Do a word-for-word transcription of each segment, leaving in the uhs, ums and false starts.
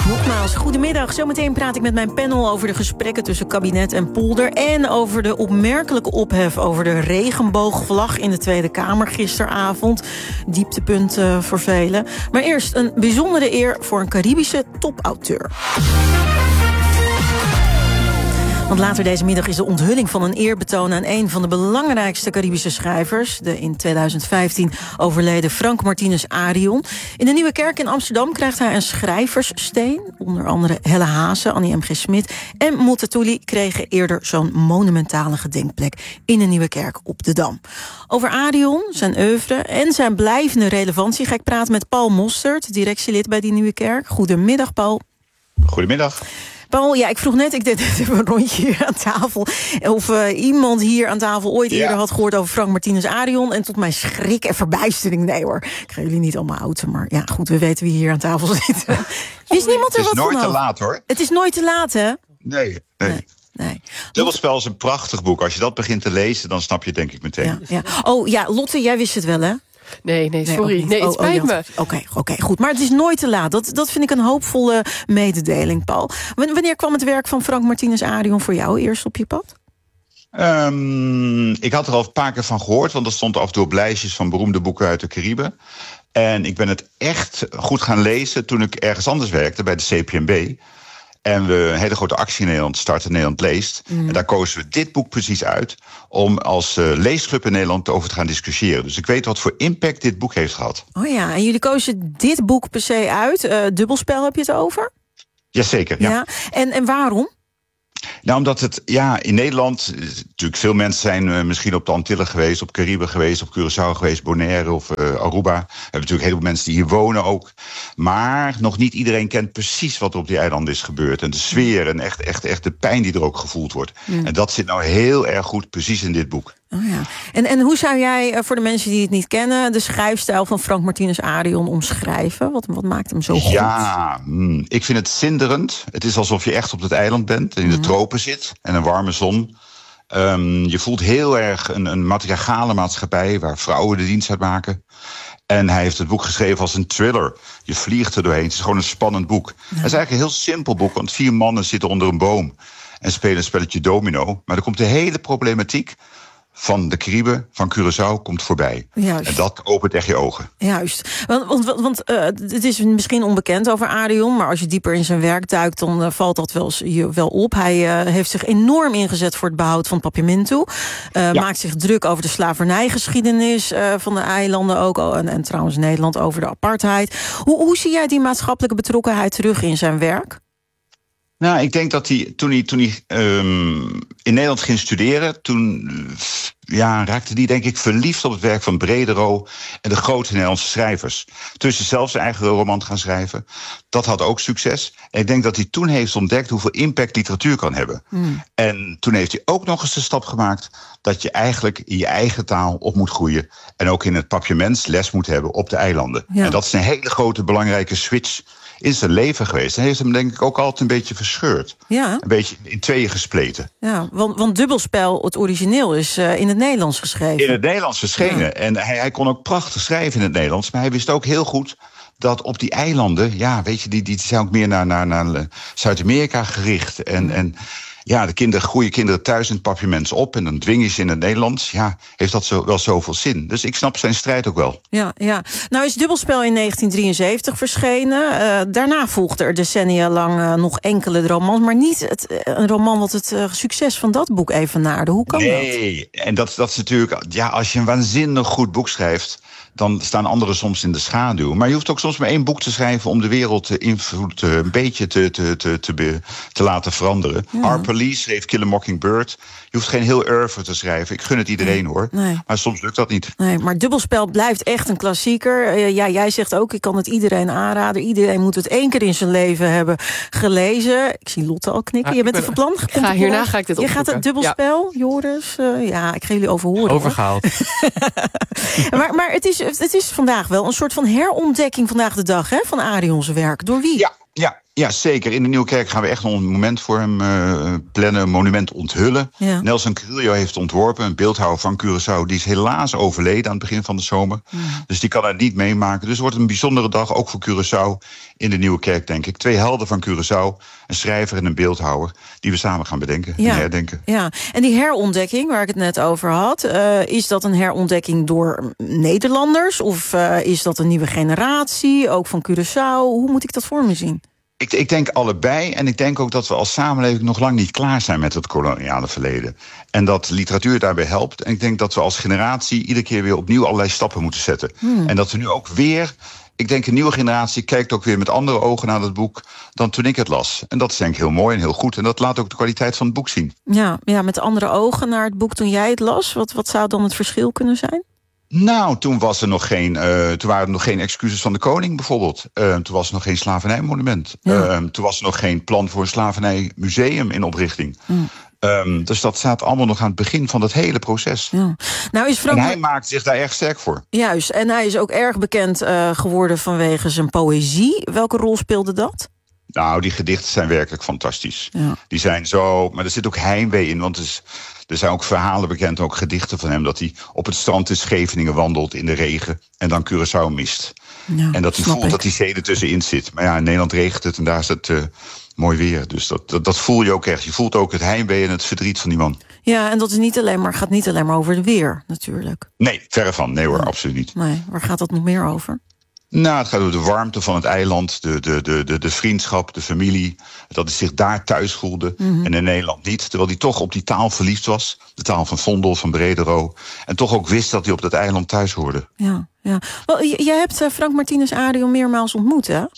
Nogmaals, goedemiddag. Zometeen praat ik met mijn panel over de gesprekken tussen kabinet en polder en over de opmerkelijke ophef over de regenboogvlag in de Tweede Kamer gisteravond. Dieptepunt uh, voor velen. Maar eerst een bijzondere eer voor een Caribische topauteur. Want later deze middag is de onthulling van een eerbetoon aan een van de belangrijkste Caribische schrijvers, de in tweeduizend vijftien overleden Frank Martinez Arion. In de Nieuwe Kerk in Amsterdam krijgt hij een schrijverssteen. Onder andere Helle Haase, Annie M G. Smit en Multatuli kregen eerder zo'n monumentale gedenkplek in de Nieuwe Kerk op de Dam. Over Arion, zijn oeuvre en zijn blijvende relevantie ga ik praten met Paul Mostert, directielid bij die Nieuwe Kerk. Goedemiddag, Paul. Goedemiddag. Paul, ja, ik vroeg net, ik deed even een rondje hier aan tafel, of uh, iemand hier aan tafel ooit ja. eerder had gehoord over Frank Martinez Arion. En tot mijn schrik en verbijstering, nee hoor, ik ga jullie niet allemaal outen, maar ja, goed, we weten wie hier aan tafel zit. Wist niemand er wat van? Het is nooit te laat, hoor. Het is nooit te laat, hè? Nee, nee. nee. Nee. Dubbelspel is een prachtig boek. Als je dat begint te lezen, dan snap je het denk ik meteen. Ja, ja. Oh ja, Lotte, jij wist het wel, hè? Nee, nee, sorry. Nee, nee het spijt oh, me. Oké, okay, okay, goed. Maar het is nooit te laat. Dat, dat vind ik een hoopvolle mededeling, Paul. Wanneer kwam het werk van Frank Martinez Arion voor jou eerst op je pad? Um, ik had er al een paar keer van gehoord, want er stond af en toe op lijstjes van beroemde boeken uit de Cariben. En ik ben het echt goed gaan lezen toen ik ergens anders werkte, bij de C P M B. En we een hele grote actie in Nederland starten, Nederland leest. Mm. En daar kozen we dit boek precies uit om als uh, leesclub in Nederland over te gaan discussiëren. Dus ik weet wat voor impact dit boek heeft gehad. Oh ja, en jullie kozen dit boek per se uit. Uh, Dubbelspel heb je het over? Jazeker, ja. ja. En, en waarom? Nou, omdat het, ja, in Nederland, natuurlijk veel mensen zijn uh, misschien op de Antillen geweest, op Cariben geweest, op Curaçao geweest, Bonaire of uh, Aruba. We hebben natuurlijk heel veel mensen die hier wonen ook. Maar nog niet iedereen kent precies wat er op die eilanden is gebeurd. En de sfeer en echt, echt, echt de pijn die er ook gevoeld wordt. Mm. En dat zit nou heel erg goed precies in dit boek. Oh ja. en, en hoe zou jij, voor de mensen die het niet kennen, de schrijfstijl van Frank Martinez Arion omschrijven? Wat, wat maakt hem zo goed? Ja, mm, ik vind het zinderend. Het is alsof je echt op het eiland bent en in de mm. tropen zit en een warme zon. Um, je voelt heel erg een, een matriarchale maatschappij waar vrouwen de dienst uitmaken. En hij heeft het boek geschreven als een thriller. Je vliegt er doorheen. Het is gewoon een spannend boek. Ja. Het is eigenlijk een heel simpel boek, want vier mannen zitten onder een boom en spelen een spelletje domino. Maar er komt de hele problematiek van de Cariben, van Curaçao, komt voorbij. Juist. En dat opent echt je ogen. Juist. Want, want, want uh, het is misschien onbekend over Arion, maar als je dieper in zijn werk duikt, dan uh, valt dat wel, je wel op. Hij uh, heeft zich enorm ingezet voor het behoud van Papiamento. Uh, ja. Maakt zich druk over de slavernijgeschiedenis uh, van de eilanden ook. En, en trouwens Nederland over de apartheid. Hoe, hoe zie jij die maatschappelijke betrokkenheid terug in zijn werk? Nou, ik denk dat hij, toen hij, toen hij um, in Nederland ging studeren, toen ja, raakte hij denk ik verliefd op het werk van Brederoo en de grote Nederlandse schrijvers. Toen is hij zelf zijn eigen roman gaan schrijven. Dat had ook succes. En ik denk dat hij toen heeft ontdekt hoeveel impact literatuur kan hebben. Mm. En toen heeft hij ook nog eens de stap gemaakt dat je eigenlijk in je eigen taal op moet groeien. En ook in het papiaments les moet hebben op de eilanden. Ja. En dat is een hele grote belangrijke switch in zijn leven geweest. En heeft hem denk ik ook altijd een beetje verscheurd. Ja. Een beetje in tweeën gespleten. Ja, want, want Dubbelspel, het origineel, is uh, in het Nederlands geschreven. In het Nederlands verschenen. Ja. En hij, hij kon ook prachtig schrijven in het Nederlands. Maar hij wist ook heel goed dat op die eilanden, ja, weet je, die, die zijn ook meer naar, naar, naar Zuid-Amerika gericht. En, en ja, de kinderen, goede kinderen thuis in het papiaments op en dan dwingen je ze in het Nederlands. Ja, heeft dat zo, wel zoveel zin. Dus ik snap zijn strijd ook wel. Ja, ja. Nou is Dubbelspel in negentien drieënzeventig verschenen. Uh, daarna volgde er decennia lang uh, nog enkele romans, maar niet het, uh, een roman wat het uh, succes van dat boek evenaarde. Hoe kan nee, dat? Nee, en dat, dat is natuurlijk, ja, als je een waanzinnig goed boek schrijft, dan staan anderen soms in de schaduw. Maar je hoeft ook soms maar één boek te schrijven om de wereld te invloed uh, een beetje te, te, te, te, be, te laten veranderen. Ja. Harper Lee schreef Kill a Mockingbird. Je hoeft geen heel oeuvre te schrijven. Ik gun het iedereen, nee, hoor. Nee. Maar soms lukt dat niet. Nee, maar Dubbelspel blijft echt een klassieker. Uh, ja, jij zegt ook, ik kan het iedereen aanraden. Iedereen moet het één keer in zijn leven hebben gelezen. Ik zie Lotte al knikken. Ah, je bent ben, er van plan. Ga, hierna ga ik dit opzoeken. Je gaat het Dubbelspel, ja. Joris? Uh, ja, ik ga jullie overhoren. Overgehaald. maar maar het, is, het is vandaag wel een soort van herontdekking vandaag de dag, hè, van Arions werk. Door wie? Ja. Ja, ja, zeker. In de Nieuwe Kerk gaan we echt nog een moment voor hem uh, plannen, een monument onthullen. Ja. Nelson Carrillo heeft ontworpen, een beeldhouwer van Curaçao. Die is helaas overleden aan het begin van de zomer. Ja. Dus die kan het niet meemaken. Dus het wordt een bijzondere dag, ook voor Curaçao, in de Nieuwe Kerk, denk ik. Twee helden van Curaçao, een schrijver en een beeldhouwer, die we samen gaan bedenken ja. en herdenken. Ja, en die herontdekking, waar ik het net over had, uh, is dat een herontdekking door Nederlanders? Of uh, is dat een nieuwe generatie, ook van Curaçao? Hoe moet ik dat voor me zien? Ik, ik denk allebei. En ik denk ook dat we als samenleving nog lang niet klaar zijn met het koloniale verleden. En dat literatuur daarbij helpt. En ik denk dat we als generatie iedere keer weer opnieuw allerlei stappen moeten zetten. Hmm. En dat we nu ook weer... Ik denk een nieuwe generatie kijkt ook weer met andere ogen naar het boek dan toen ik het las. En dat is denk ik heel mooi en heel goed. En dat laat ook de kwaliteit van het boek zien. Ja, ja, met andere ogen naar het boek toen jij het las. Wat, wat zou dan het verschil kunnen zijn? Nou, toen, was er nog geen, uh, toen waren er nog geen excuses van de koning, bijvoorbeeld. Uh, toen was er nog geen slavernijmonument. Ja. Uh, toen was er nog geen plan voor een slavernijmuseum in oprichting. Mm. Um, dus dat staat allemaal nog aan het begin van het hele proces. Ja. Nou is Frank... En hij maakt zich daar erg sterk voor. Juist, en hij is ook erg bekend uh, geworden vanwege zijn poëzie. Welke rol speelde dat? Nou, die gedichten zijn werkelijk fantastisch. Ja. Die zijn zo... Maar er zit ook heimwee in, want het is... Er zijn ook verhalen bekend, ook gedichten van hem, dat hij op het strand in Scheveningen wandelt in de regen en dan Curaçao mist. Ja, en dat hij voelt ik. dat die zee er tussenin zit. Maar ja, in Nederland regent het en daar is het uh, mooi weer. Dus dat, dat, dat voel je ook echt. Je voelt ook het heimwee en het verdriet van die man. Ja, en dat is niet alleen maar, gaat niet alleen maar over het weer, natuurlijk. Nee, verre van. Nee hoor, ja. absoluut niet. Nee, waar gaat dat nog meer over? Nou, het gaat over de warmte van het eiland, de, de, de, de, de vriendschap, de familie. Dat hij zich daar thuis voelde mm-hmm. en in Nederland niet. Terwijl hij toch op die taal verliefd was. De taal van Vondel, van Bredero. En toch ook wist dat hij op dat eiland thuis hoorde. Ja, ja. Wel, j- jij hebt uh, Frank Martinus Arion meermaals ontmoet, hè?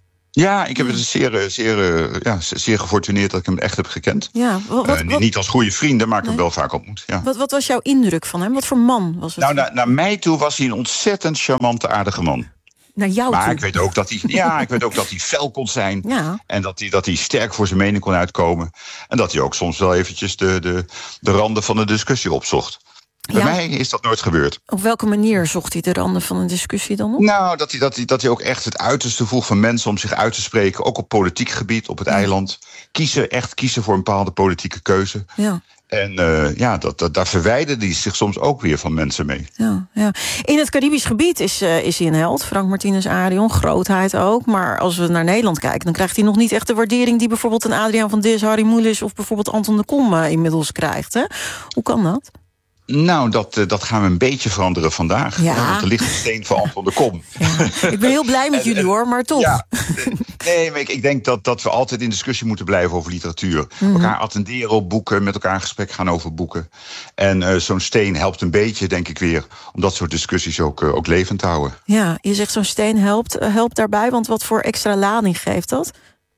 Ja, ik heb het zeer, zeer, ja, zeer gefortuneerd dat ik hem echt heb gekend. Ja, wat, wat, uh, niet als goede vrienden, maar ik heb nee. hem wel vaak ontmoet. Ja. Wat, wat was jouw indruk van hem? Wat voor man was het? Nou, naar, naar mij toe was hij een ontzettend charmante, aardige man. Naar jou maar toe. ik weet ook dat hij, ja, ik weet ook dat hij fel kon zijn. Ja. En dat hij, dat hij sterk voor zijn mening kon uitkomen. En dat hij ook soms wel eventjes de, de, de randen van de discussie opzocht. Bij ja. mij is dat nooit gebeurd. Op welke manier zocht hij de randen van een discussie dan op? Nou, dat hij, dat, hij, dat hij ook echt het uiterste vroeg van mensen om zich uit te spreken. Ook op politiek gebied, op het ja. eiland. Kiezen, echt kiezen voor een bepaalde politieke keuze. Ja. En uh, ja, dat, dat, daar verwijderde hij zich soms ook weer van mensen mee. Ja, ja. In het Caribisch gebied is, uh, is hij een held, Frank Martinus Arion, grootheid ook. Maar als we naar Nederland kijken, dan krijgt hij nog niet echt de waardering die bijvoorbeeld een Adriaan van Dis, Harry Mulisch of bijvoorbeeld Anton de Kom uh, inmiddels krijgt. Hè? Hoe kan dat? Nou, dat, uh, dat gaan we een beetje veranderen vandaag. Ja. Ja, want er ligt een steen voor Anton de Kom. Ja. Ik ben heel blij met jullie hoor, maar toch. Ja. Nee, maar ik, ik denk dat, dat we altijd in discussie moeten blijven over literatuur. Mm-hmm. Elkaar attenderen op boeken, met elkaar in gesprek gaan over boeken. En uh, zo'n steen helpt een beetje, denk ik weer, om dat soort discussies ook, uh, ook levend te houden. Ja, je zegt zo'n steen helpt, uh, helpt daarbij, want wat voor extra lading geeft dat?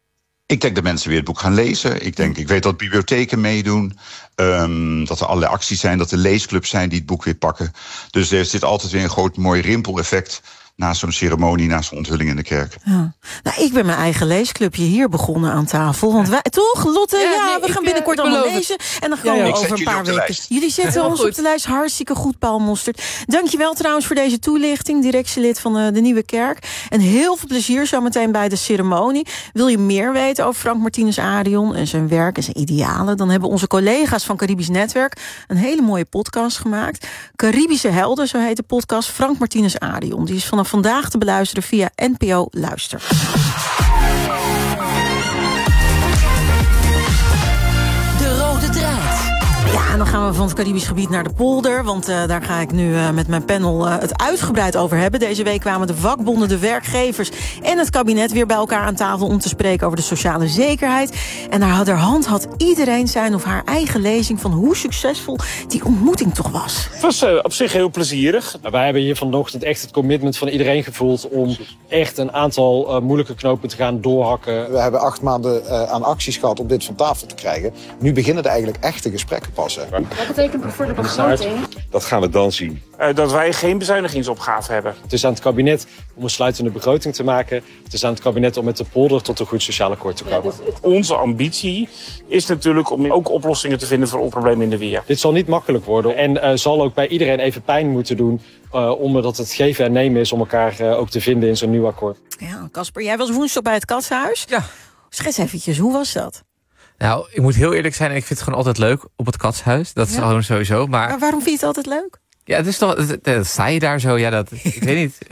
Ik denk dat mensen weer het boek gaan lezen. Ik denk, ik weet dat bibliotheken meedoen. Um, dat er allerlei acties zijn, dat er leesclubs zijn die het boek weer pakken. Dus er zit altijd weer een groot mooi rimpeleffect na zo'n ceremonie, na zo'n onthulling in de kerk. Ja. Nou, ik ben mijn eigen leesclubje hier begonnen aan tafel. Want wij, toch, Lotte? Ja, ja nee, we gaan binnenkort uh, allemaal lezen. En dan gaan ja, ja. we over een paar weken. Lijst. Jullie zetten ons goed. op de lijst. Hartstikke goed, Paul Mostert. Dankjewel trouwens voor deze toelichting. Directielid van uh, de Nieuwe Kerk. En heel veel plezier zometeen bij de ceremonie. Wil je meer weten over Frank Martinus Arion en zijn werk en zijn idealen? Dan hebben onze collega's van Caribisch Netwerk een hele mooie podcast gemaakt. Caribische Helden, zo heet de podcast. Frank Martinus Arion. Die is vanaf vandaag te beluisteren via N P O Luister. De rode draad. Ja, en dan gaan we van het Caribisch gebied naar de polder. Want uh, daar ga ik nu uh, met mijn panel uh, het uitgebreid over hebben. Deze week kwamen de vakbonden, de werkgevers en het kabinet weer bij elkaar aan tafel om te spreken over de sociale zekerheid. En naar hand had iedereen zijn of haar eigen lezing van hoe succesvol die ontmoeting toch was. Het was uh, op zich heel plezierig. Wij hebben hier vanochtend echt het commitment van iedereen gevoeld om echt een aantal uh, moeilijke knopen te gaan doorhakken. We hebben acht maanden uh, aan acties gehad om dit van tafel te krijgen. Nu beginnen er eigenlijk echte gesprekken passen. Wat betekent het voor de begroting? Dat gaan we dan zien. Uh, dat wij geen bezuinigingsopgave hebben. Het is aan het kabinet om een sluitende begroting te maken. Het is aan het kabinet om met de polder tot een goed sociaal akkoord te komen. Ja, dus onze ambitie is natuurlijk om ook oplossingen te vinden voor ons probleem in de weer. Dit zal niet makkelijk worden en uh, zal ook bij iedereen even pijn moeten doen. Uh, omdat het geven en nemen is om elkaar uh, ook te vinden in zo'n nieuw akkoord. Ja, Casper, jij was woensdag bij het Katshuis. Ja. Schets eventjes, hoe was dat? Nou, ik moet heel eerlijk zijn, ik vind het gewoon altijd leuk op het Katshuis. Dat is ja. gewoon sowieso. Maar... maar waarom vind je het altijd leuk? Ja, het is toch, dat sta je daar zo, ja, dat, ik weet niet.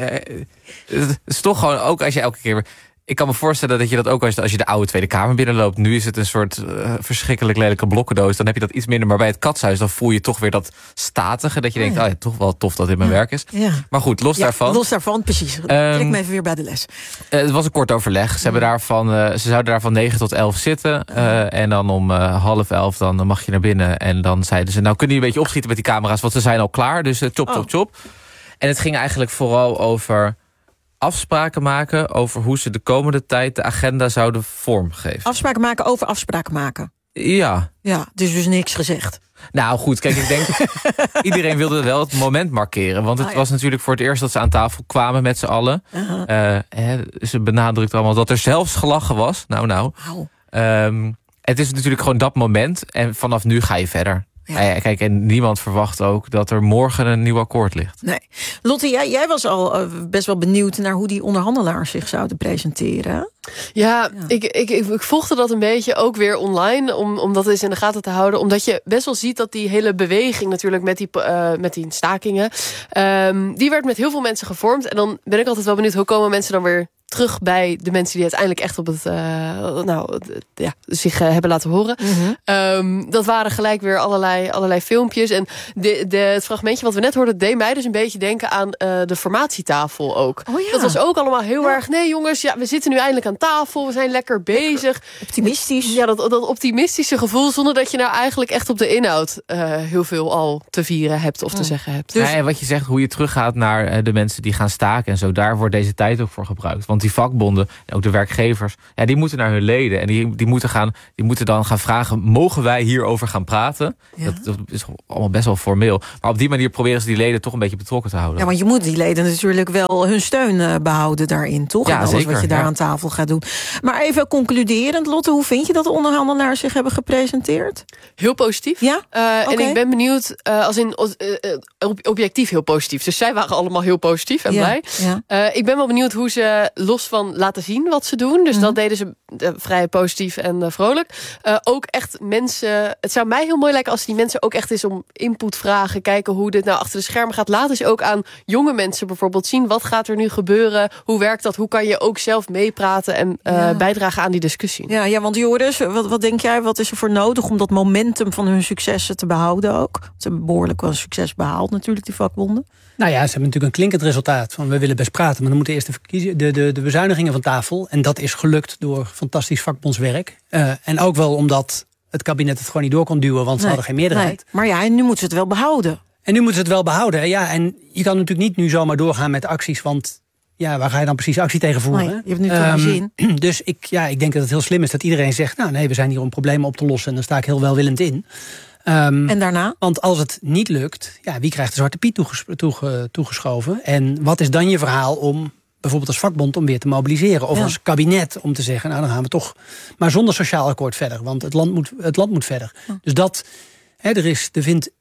Het is toch gewoon, ook als je elke keer... Ik kan me voorstellen dat je dat ook als, als je de oude Tweede Kamer binnenloopt. Nu is het een soort uh, verschrikkelijk lelijke blokkendoos. Dan heb je dat iets minder. Maar bij het Katshuis, dan voel je toch weer dat statige. Dat je oh, denkt, ja. oh ja, toch wel tof dat dit mijn ja. werk is. Ja. Maar goed, los ja, daarvan. Los daarvan, precies. Um, Trek me even weer bij de les. Uh, het was een kort overleg. Ze, hebben daarvan, uh, ze zouden daar van negen tot elf zitten. Uh, en dan om uh, half elf dan mag je naar binnen. En dan zeiden ze, nou kunnen jullie een beetje opschieten met die camera's. Want ze zijn al klaar, dus uh, chop, chop, oh. chop. En het ging eigenlijk vooral over... afspraken maken over hoe ze de komende tijd de agenda zouden vormgeven. Afspraken maken over afspraken maken? Ja. Ja, dus dus niks gezegd. Nou goed, kijk, ik denk... iedereen wilde wel het moment markeren. Want het oh, ja. was natuurlijk voor het eerst dat ze aan tafel kwamen met z'n allen. Uh-huh. Uh, hè, ze benadrukt allemaal dat er zelfs gelachen was. Nou, nou. Wow. Um, het is natuurlijk gewoon dat moment. En vanaf nu ga je verder. Ja. Kijk, en niemand verwacht ook dat er morgen een nieuw akkoord ligt. Nee. Lotte, jij, jij was al uh, best wel benieuwd naar hoe die onderhandelaars zich zouden presenteren. Ja, ja. Ik, ik, ik, ik volgde dat een beetje ook weer online, om, om dat eens in de gaten te houden. Omdat je best wel ziet dat die hele beweging natuurlijk met die, uh, met die stakingen, um, die werd met heel veel mensen gevormd. En dan ben ik altijd wel benieuwd, hoe komen mensen dan weer terug bij de mensen die uiteindelijk echt op het, uh, nou, ja, zich uh, hebben laten horen. Mm-hmm. Um, dat waren gelijk weer allerlei, allerlei filmpjes. En de, de, het fragmentje wat we net hoorden, deed mij dus een beetje denken aan uh, de formatietafel ook. Oh ja. Dat was ook allemaal heel ja. erg, nee jongens, ja, we zitten nu eindelijk aan tafel, we zijn lekker bezig. Optimistisch. Ja, dat, dat optimistische gevoel, zonder dat je nou eigenlijk echt op de inhoud uh, heel veel al te vieren hebt of te mm. zeggen hebt. Dus... Ja, en wat je zegt, hoe je teruggaat naar uh, de mensen die gaan staken en zo, daar wordt deze tijd ook voor gebruikt. Want die vakbonden, en ook de werkgevers, ja, die moeten naar hun leden. En die, die, moeten gaan, die moeten dan gaan vragen, mogen wij hierover gaan praten? Ja. Dat, dat is allemaal best wel formeel. Maar op die manier proberen ze die leden toch een beetje betrokken te houden. Ja, want je moet die leden natuurlijk wel hun steun behouden daarin, toch? Ja, en alles zeker, wat je daar ja. aan tafel gaat doen. Maar even concluderend, Lotte, hoe vind je dat de onderhandelaars zich hebben gepresenteerd? Heel positief. Ja? Uh, okay. En ik ben benieuwd, uh, als in uh, objectief heel positief. Dus zij waren allemaal heel positief en ja. blij. Ja. Uh, ik ben wel benieuwd hoe ze los van laten zien wat ze doen. Dus mm. dat deden ze uh, vrij positief en uh, vrolijk. Uh, ook echt mensen... Het zou mij heel mooi lijken als die mensen ook echt eens om input vragen. Kijken hoe dit nou achter de schermen gaat. Laten ze ook aan jonge mensen bijvoorbeeld zien. Wat gaat er nu gebeuren? Hoe werkt dat? Hoe kan je ook zelf meepraten en uh, ja. bijdragen aan die discussie? Ja, ja, want Joris, wat, wat denk jij? Wat is er voor nodig om dat momentum van hun successen te behouden ook? Ze hebben behoorlijk wel succes behaald natuurlijk, die vakbonden. Nou ja, ze hebben natuurlijk een klinkend resultaat van we willen best praten, maar dan moeten eerst de, verkiezen, de, de, de bezuinigingen van tafel. En dat is gelukt door fantastisch vakbondswerk. Uh, en ook wel omdat het kabinet het gewoon niet door kon duwen, want ze nee, hadden geen meerderheid. Nee. Maar ja, en nu moeten ze het wel behouden. En nu moeten ze het wel behouden. Ja, en je kan natuurlijk niet nu zomaar doorgaan met acties, want ja, waar ga je dan precies actie tegen voeren? Nee, je hebt nu toch um, zin. Dus ik, ja, ik denk dat het heel slim is dat iedereen zegt, nou nee, we zijn hier om problemen op te lossen en daar sta ik heel welwillend in. Um, en daarna? Want als het niet lukt, ja, wie krijgt de zwarte piet toeges- toege- toegeschoven? En wat is dan je verhaal om bijvoorbeeld als vakbond om weer te mobiliseren? Of ja. als kabinet om te zeggen, nou dan gaan we toch maar zonder sociaal akkoord verder. Want het land moet, het land moet verder. Ja. Dus dat, hè, er is, er vindt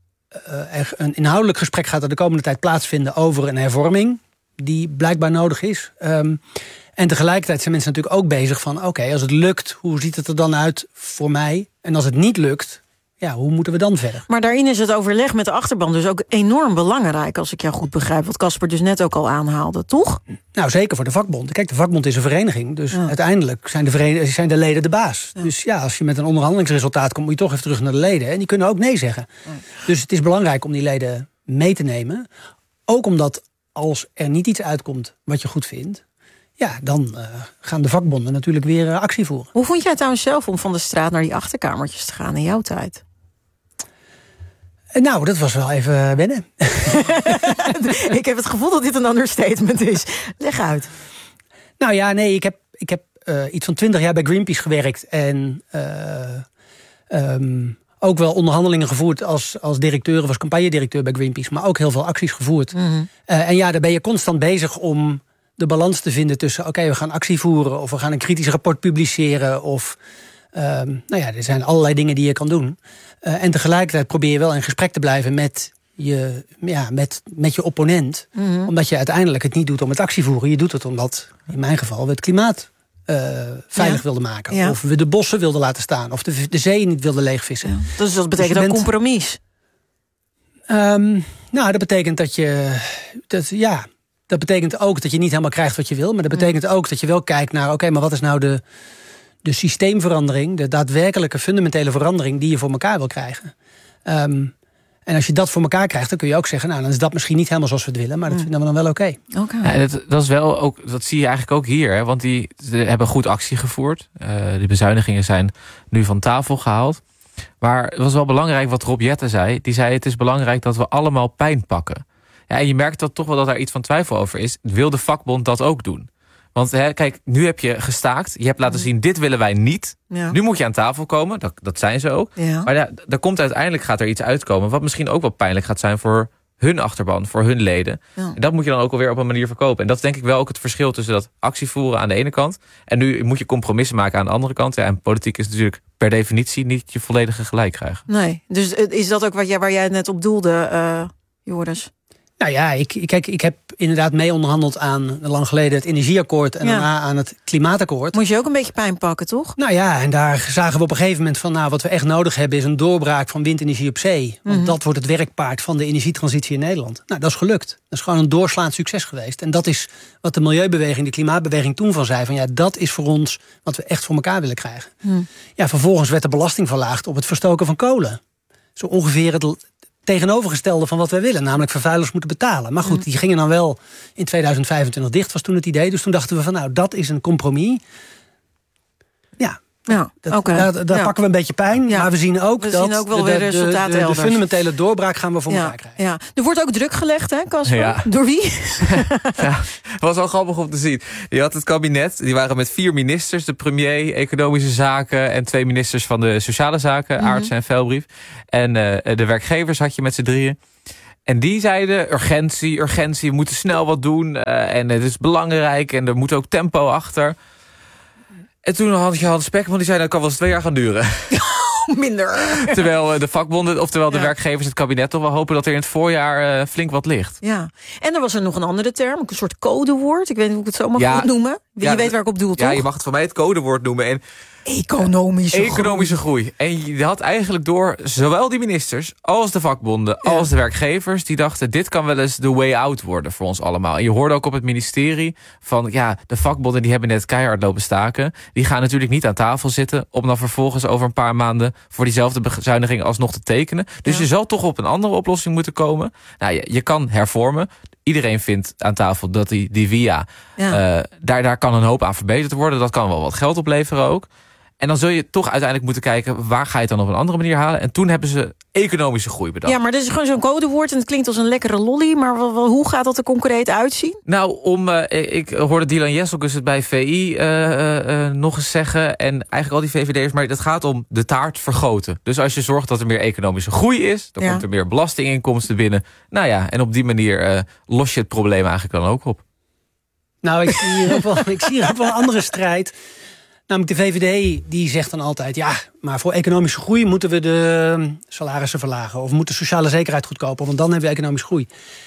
uh, er een inhoudelijk gesprek gaat er de komende tijd plaatsvinden over een hervorming die blijkbaar nodig is. Um, en tegelijkertijd zijn mensen natuurlijk ook bezig van, oké, okay, als het lukt, hoe ziet het er dan uit voor mij? En als het niet lukt, ja, hoe moeten we dan verder? Maar daarin is het overleg met de achterban dus ook enorm belangrijk, als ik jou goed begrijp. Wat Casper dus net ook al aanhaalde, toch? Nou, zeker voor de vakbond. Kijk, de vakbond is een vereniging. Dus ja. uiteindelijk zijn de, verenig- zijn de leden de baas. Ja. Dus ja, als je met een onderhandelingsresultaat komt, moet je toch even terug naar de leden. En die kunnen ook nee zeggen. Ja. Dus het is belangrijk om die leden mee te nemen. Ook omdat als er niet iets uitkomt wat je goed vindt, ja, dan uh, gaan de vakbonden natuurlijk weer uh, actie voeren. Hoe vond jij het trouwens zelf om van de straat naar die achterkamertjes te gaan in jouw tijd? Nou, dat was wel even wennen. Ik heb het gevoel dat dit een understatement is. Leg uit. Nou ja, nee, ik heb, ik heb uh, iets van twintig jaar bij Greenpeace gewerkt. En uh, um, ook wel onderhandelingen gevoerd als, als directeur of als campagnedirecteur bij Greenpeace, maar ook heel veel acties gevoerd. Mm-hmm. Uh, en ja, daar ben je constant bezig om de balans te vinden tussen oké, okay, we gaan actie voeren of we gaan een kritisch rapport publiceren of uh, nou ja, er zijn allerlei dingen die je kan doen. Uh, en tegelijkertijd probeer je wel in gesprek te blijven met je, ja, met, met je opponent. Mm-hmm. Omdat je uiteindelijk het niet doet om het actie voeren. Je doet het omdat, in mijn geval, we het klimaat uh, veilig ja. wilden maken. Ja. Of we de bossen wilden laten staan. Of de, de zeeën niet wilden leegvissen. Ja. Dus dat betekent dus ook bent, compromis? Um, nou, dat betekent dat je... Dat, ja, dat betekent ook dat je niet helemaal krijgt wat je wil. Maar dat betekent mm. ook dat je wel kijkt naar... oké, okay, maar wat is nou de, de systeemverandering... de daadwerkelijke fundamentele verandering... die je voor elkaar wil krijgen? Um, En als je dat voor elkaar krijgt, dan kun je ook zeggen... nou, dan is dat misschien niet helemaal zoals we het willen... maar dat vinden we dan wel oké. Okay. Okay. Ja, dat, dat is wel ook, dat zie je eigenlijk ook hier. Hè, want die hebben goed actie gevoerd. Uh, die bezuinigingen zijn nu van tafel gehaald. Maar het was wel belangrijk wat Rob Jetten zei. Die zei, het is belangrijk dat we allemaal pijn pakken. Ja, en je merkt dat toch wel dat daar iets van twijfel over is. Wil de vakbond dat ook doen? Want hè, kijk, nu heb je gestaakt. Je hebt laten zien, dit willen wij niet. Ja. Nu moet je aan tafel komen. Dat, dat zijn ze ook. Ja. Maar ja, daar komt uiteindelijk gaat er iets uitkomen... wat misschien ook wel pijnlijk gaat zijn voor hun achterban. Voor hun leden. Ja. En dat moet je dan ook alweer op een manier verkopen. En dat is denk ik wel ook het verschil tussen dat actievoeren aan de ene kant... en nu moet je compromissen maken aan de andere kant. Ja, en politiek is natuurlijk per definitie niet je volledige gelijk krijgen. Nee, dus is dat ook wat jij, waar jij net op doelde, uh, Joris? Nou ja, ik, kijk, ik heb inderdaad mee onderhandeld aan lang geleden het energieakkoord en ja. daarna aan het klimaatakkoord. Moest je ook een beetje pijn pakken, toch? Nou ja, en daar zagen we op een gegeven moment van, nou, wat we echt nodig hebben is een doorbraak van windenergie op zee. Want mm-hmm. dat wordt het werkpaard van de energietransitie in Nederland. Nou, dat is gelukt. Dat is gewoon een doorslaand succes geweest. En dat is wat de milieubeweging, de klimaatbeweging toen van zei. Van ja, dat is voor ons wat we echt voor elkaar willen krijgen. Mm. Ja, vervolgens werd de belasting verlaagd op het verstoken van kolen. Zo ongeveer het tegenovergestelde van wat wij willen. Namelijk vervuilers moeten betalen. Maar goed, die gingen dan wel in tweeduizend vijfentwintig dicht, was toen het idee. Dus toen dachten we van, nou, dat is een compromis. Ja, ja dat, okay. daar, daar ja. pakken we een beetje pijn. Ja. Maar we zien ook we dat zien ook wel de, weer de, resultaten de, de, de fundamentele doorbraak gaan we voor ja. elkaar krijgen. Ja. Er wordt ook druk gelegd, hè, Casper? Ja. Door wie? Ja, het was wel grappig om te zien. Je had het kabinet, die waren met vier ministers. De premier, economische zaken... en twee ministers van de sociale zaken, mm-hmm. Aartsen en Velbrief. En uh, de werkgevers had je met z'n drieën. En die zeiden, urgentie, urgentie, we moeten snel wat doen. Uh, en het is belangrijk en er moet ook tempo achter. En toen had je Hans Spekman, die zei, dat kan wel eens twee jaar gaan duren. Minder. Terwijl de vakbonden, oftewel de ja. werkgevers, het kabinet toch wel hopen dat er in het voorjaar uh, flink wat ligt. Ja, en er was er nog een andere term, een soort codewoord. Ik weet niet hoe ik het zo mag ja. noemen. Je ja, weet waar ik op doel, toch? Ja, je mag het van mij het codewoord noemen. En Economische, Economische groei. groei. En je had eigenlijk door zowel die ministers als de vakbonden ja. als de werkgevers... die dachten, dit kan wel eens de way out worden voor ons allemaal. En je hoorde ook op het ministerie van... ja, de vakbonden die hebben net keihard lopen staken. Die gaan natuurlijk niet aan tafel zitten... om dan vervolgens over een paar maanden... voor diezelfde bezuiniging alsnog te tekenen. Dus ja. je zal toch op een andere oplossing moeten komen. Nou, je, je kan hervormen. Iedereen vindt aan tafel dat die, die via... Ja. Uh, daar, daar kan een hoop aan verbeterd worden. Dat kan wel wat geld opleveren ook. En dan zul je toch uiteindelijk moeten kijken... waar ga je het dan op een andere manier halen? En toen hebben ze economische groei bedacht. Ja, maar dit is gewoon zo'n codewoord en het klinkt als een lekkere lolly. Maar wel, wel, hoe gaat dat er concreet uitzien? Nou, om, uh, ik hoorde Dylan Jesselkus het bij V I uh, uh, nog eens zeggen... en eigenlijk al die V V D'ers, maar het gaat om de taart vergroten. Dus als je zorgt dat er meer economische groei is... dan ja. komt er meer belastinginkomsten binnen. Nou ja, en op die manier uh, los je het probleem eigenlijk dan ook op. Nou, ik zie hier ook wel, ik zie hier ook wel een andere strijd... Namelijk de V V D die zegt dan altijd... ja, maar voor economische groei moeten we de salarissen verlagen... of moeten sociale zekerheid goedkopen, want dan hebben we economische groei.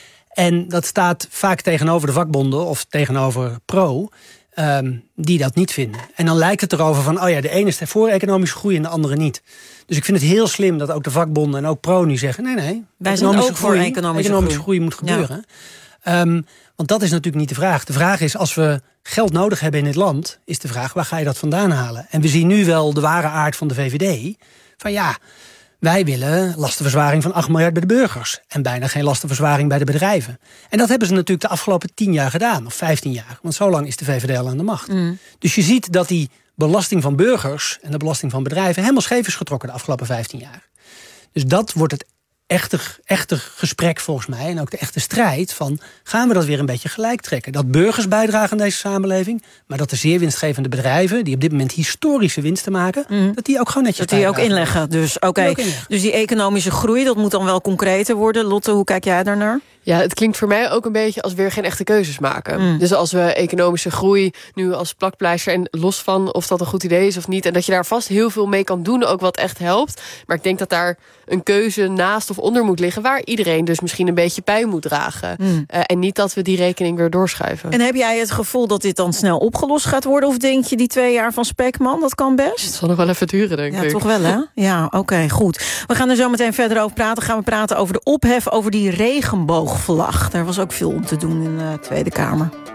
En dat staat vaak tegenover de vakbonden of tegenover Pro... Um, die dat niet vinden. En dan lijkt het erover van... oh ja, de ene is voor economische groei en de andere niet. Dus ik vind het heel slim dat ook de vakbonden en ook Pro nu zeggen... nee, nee, wij zijn ook voor economische, economische groei. groei moet gebeuren. Ja. Um, want dat is natuurlijk niet de vraag. De vraag is, als we geld nodig hebben in dit land... is de vraag, waar ga je dat vandaan halen? En we zien nu wel de ware aard van de V V D. Van ja, wij willen lastenverzwaring van acht miljard bij de burgers. En bijna geen lastenverzwaring bij de bedrijven. En dat hebben ze natuurlijk de afgelopen tien jaar gedaan. Of vijftien jaar. Want zo lang is de V V D al aan de macht. Mm. Dus je ziet dat die belasting van burgers... en de belasting van bedrijven helemaal scheef is getrokken de afgelopen vijftien jaar. Dus dat wordt het echte, echte gesprek volgens mij, en ook de echte strijd van, gaan we dat weer een beetje gelijk trekken? Dat burgers bijdragen aan deze samenleving, maar dat de zeer winstgevende bedrijven, die op dit moment historische winsten maken, mm. dat die ook gewoon netjes dat die ook inleggen. Dus oké, okay. Dus die economische groei, dat moet dan wel concreter worden. Lotte, hoe kijk jij daarnaar? Ja, het klinkt voor mij ook een beetje als weer geen echte keuzes maken. Mm. Dus als we economische groei nu als plakpleister, en los van of dat een goed idee is of niet, en dat je daar vast heel veel mee kan doen, ook wat echt helpt. Maar ik denk dat daar een keuze naast of onder moet liggen, waar iedereen dus misschien een beetje bij moet dragen. Mm. Uh, en niet dat we die rekening weer doorschuiven. En heb jij het gevoel dat dit dan snel opgelost gaat worden? Of denk je die twee jaar van Spekman, dat kan best? Het zal nog wel even duren, denk ja, ik. Ja, toch wel, hè? Ja, oké, okay, goed. We gaan er zo meteen verder over praten. Gaan we praten over de ophef over die regenboogvlag. Daar was ook veel om te doen in de Tweede Kamer.